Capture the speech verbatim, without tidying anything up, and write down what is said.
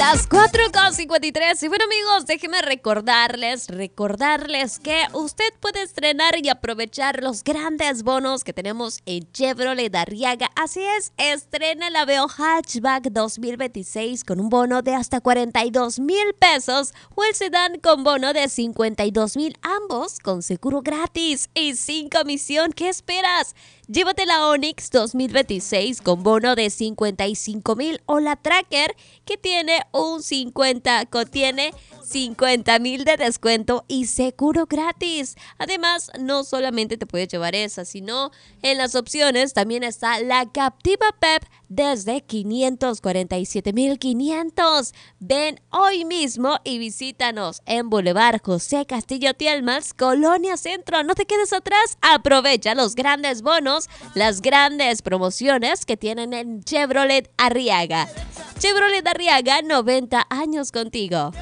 Las cuatro con cincuenta y tres. Y bueno, amigos, déjenme recordarles, recordarles que usted puede estrenar y aprovechar los grandes bonos que tenemos en Chevrolet Arriaga. Así es, estrena el Aveo Hatchback dos mil veintiséis con un bono de hasta cuarenta y dos mil pesos o el sedán con bono de cincuenta y dos mil, ambos con seguro gratis y sin comisión. ¿Qué esperas? Llévate la Onix dos mil veintiséis con bono de cincuenta y cinco mil o la Tracker que tiene un cincuenta, contiene cincuenta mil de descuento y seguro gratis. Además, no solamente te puedes llevar esa, sino en las opciones también está la Captiva Pep desde quinientos cuarenta y siete mil quinientos. Ven hoy mismo y visítanos en Boulevard José Castillo Tielmas, Colonia Centro. No te quedes atrás, aprovecha los grandes bonos, las grandes promociones que tienen en Chevrolet Arriaga. Chevrolet Arriaga, noventa años contigo.